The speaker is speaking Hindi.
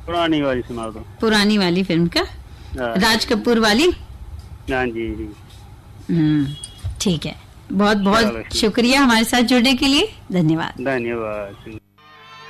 पुरानी वाली सुना दो। पुरानी वाली फिल्म का, हाँ। राज कपूर वाली। हाँ जी जी। ठीक है, बहुत बहुत चलो, ठीक। शुक्रिया हमारे साथ जुड़ने के लिए, धन्यवाद। धन्यवाद।